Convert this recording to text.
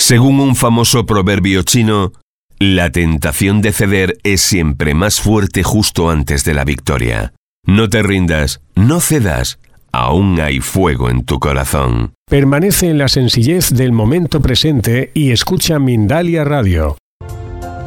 Según un famoso proverbio chino, la tentación de ceder es siempre más fuerte justo antes de la victoria. No te rindas, no cedas, aún hay fuego en tu corazón. Permanece en la sencillez del momento presente y escucha Mindalia Radio.